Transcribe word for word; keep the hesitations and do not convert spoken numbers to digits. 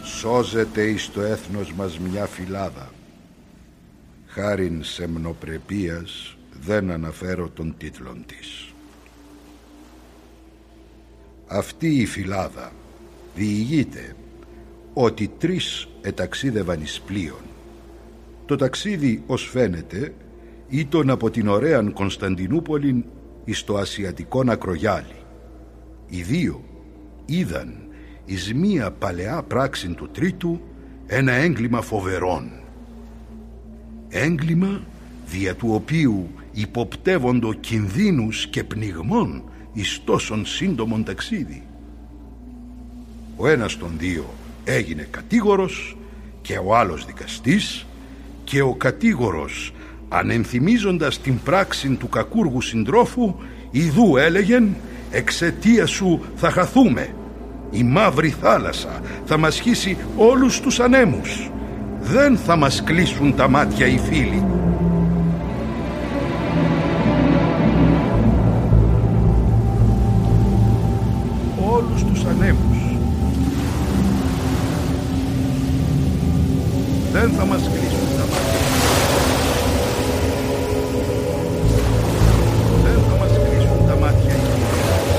Σώζεται εις το έθνος μας μια φυλάδα. Χάριν σεμνοπρεπίας δεν αναφέρω των τίτλων της. Αυτή η φυλάδα διηγείται ότι τρεις εταξίδευαν εις πλοίον. Το ταξίδι, ως φαίνεται, ήταν από την ωραίαν Κωνσταντινούπολην εις το ασιατικόν ακρογιάλι. Οι δύο είδαν εις μία παλαιά πράξην του τρίτου ένα έγκλημα φοβερόν. Έγκλημα δια του οποίου υποπτεύοντο κινδύνους και πνιγμών εις τόσον σύντομον ταξίδι. Ο ένας των δύο έγινε κατήγορος και ο άλλος δικαστής, και ο κατήγορος, ανενθυμίζοντας την πράξην του κακούργου συντρόφου, ιδού έλεγεν: εξαιτία σου θα χαθούμε. Η μαύρη θάλασσα θα μας χύσει όλους τους ανέμους. Δεν θα μας κλείσουν τα μάτια οι φίλοι. Όλους τους ανέμους. Δεν θα μας κλείσουν.